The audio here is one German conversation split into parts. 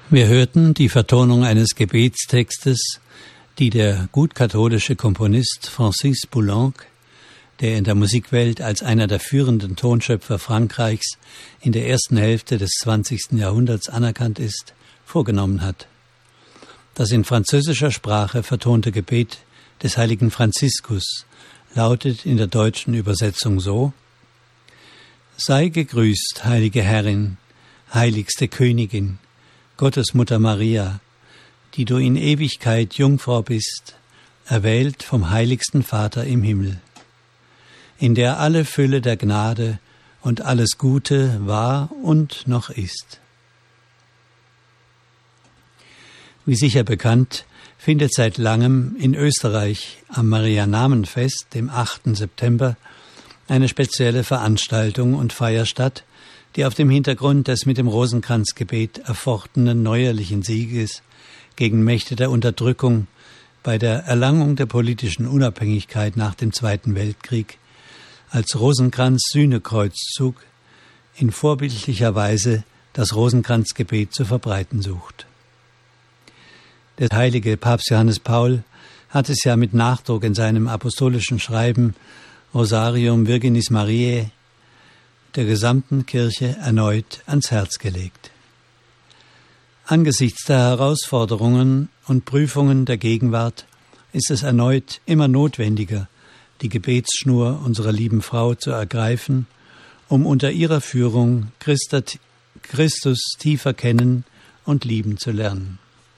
Wir hörten die Vertonung eines Gebetstextes, die der gutkatholische Komponist Francis Poulenc, der in der Musikwelt als einer der führenden Tonschöpfer Frankreichs in der ersten Hälfte des 20. Jahrhunderts anerkannt ist, vorgenommen hat. Das in französischer Sprache vertonte Gebet des heiligen Franziskus lautet in der deutschen Übersetzung so: Sei gegrüßt, heilige Herrin, heiligste Königin, Gottesmutter Maria, die du in Ewigkeit Jungfrau bist, erwählt vom heiligsten Vater im Himmel, in der alle Fülle der Gnade und alles Gute war und noch ist. Wie sicher bekannt, findet seit langem in Österreich am Marianamenfest, dem 8. September, eine spezielle Veranstaltung und Feier statt, die auf dem Hintergrund des mit dem Rosenkranzgebet erfochtenen neuerlichen Sieges gegen Mächte der Unterdrückung bei der Erlangung der politischen Unabhängigkeit nach dem Zweiten Weltkrieg als Rosenkranz-Sühnekreuzzug in vorbildlicher Weise das Rosenkranzgebet zu verbreiten sucht. Der heilige Papst Johannes Paul hat es ja mit Nachdruck in seinem apostolischen Schreiben Rosarium Virginis Mariae der gesamten Kirche erneut ans Herz gelegt. Angesichts der Herausforderungen und Prüfungen der Gegenwart ist es erneut immer notwendiger, die Gebetsschnur unserer lieben Frau zu ergreifen, um unter ihrer Führung Christus tiefer kennen und lieben zu lernen.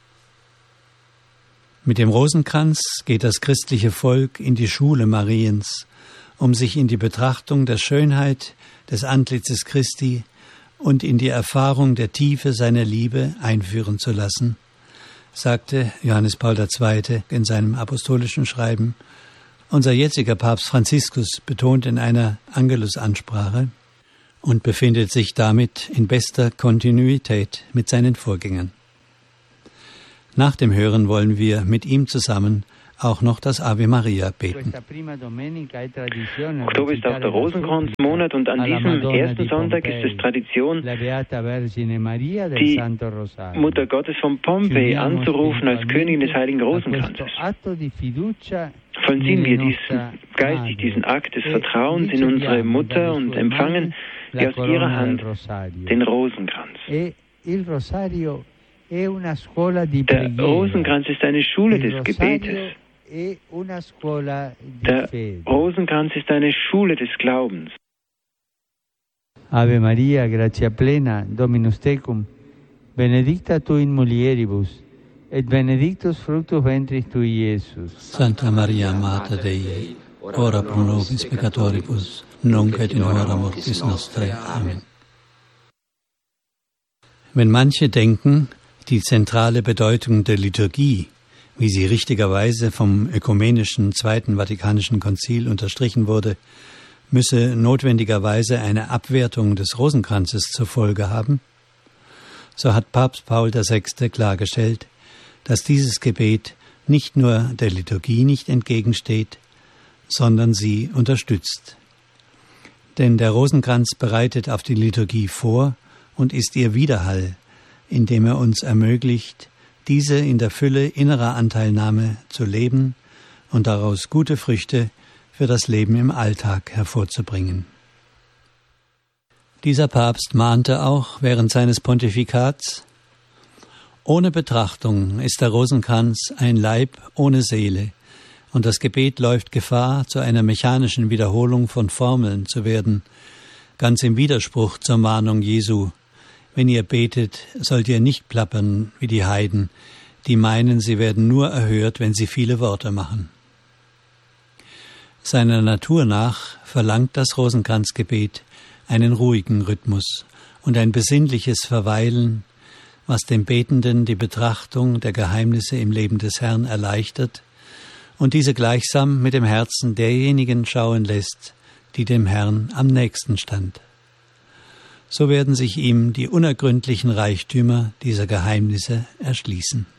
Mit dem Rosenkranz geht das christliche Volk in die Schule Mariens, um sich in die Betrachtung der Schönheit des Antlitzes Christi und in die Erfahrung der Tiefe seiner Liebe einführen zu lassen, sagte Johannes Paul II. In seinem apostolischen Schreiben. Unser jetziger Papst Franziskus betont in einer Angelusansprache und befindet sich damit in bester Kontinuität mit seinen Vorgängern. Nach dem Hören wollen wir mit ihm zusammen auch noch das Ave Maria beten. Oktober ist auch der Rosenkranzmonat und an diesem ersten Sonntag ist es Tradition, die Mutter Gottes von Pompeji anzurufen als Königin des Heiligen Rosenkranzes. Vollziehen wir geistig diesen Akt des Vertrauens in unsere Mutter und empfangen wir aus ihrer Hand den Rosenkranz. Der Rosenkranz ist eine Schule des Gebetes. Der Rosenkranz ist eine Schule des Glaubens. Ave Maria, gratia plena, Dominus tecum, benedicta tu in mulieribus, et benedictus fructus ventris tui, Iesus. Santa Maria, Mater Dei, ora pro nobis peccatoribus, nunc et in hora mortis nostrae. Amen. Wenn manche denken, die zentrale Bedeutung der Liturgie, wie sie richtigerweise vom ökumenischen Zweiten Vatikanischen Konzil unterstrichen wurde, müsse notwendigerweise eine Abwertung des Rosenkranzes zur Folge haben, so hat Papst Paul VI. Klargestellt, dass dieses Gebet nicht nur der Liturgie nicht entgegensteht, sondern sie unterstützt. Denn der Rosenkranz bereitet auf die Liturgie vor und ist ihr Widerhall, indem er uns ermöglicht, diese in der Fülle innerer Anteilnahme zu leben und daraus gute Früchte für das Leben im Alltag hervorzubringen. Dieser Papst mahnte auch während seines Pontifikats: Ohne Betrachtung ist der Rosenkranz ein Leib ohne Seele, und das Gebet läuft Gefahr, zu einer mechanischen Wiederholung von Formeln zu werden, ganz im Widerspruch zur Mahnung Jesu: Wenn ihr betet, sollt ihr nicht plappern wie die Heiden, die meinen, sie werden nur erhört, wenn sie viele Worte machen. Seiner Natur nach verlangt das Rosenkranzgebet einen ruhigen Rhythmus und ein besinnliches Verweilen, was dem Betenden die Betrachtung der Geheimnisse im Leben des Herrn erleichtert und diese gleichsam mit dem Herzen derjenigen schauen lässt, die dem Herrn am nächsten stand. So werden sich ihm die unergründlichen Reichtümer dieser Geheimnisse erschließen.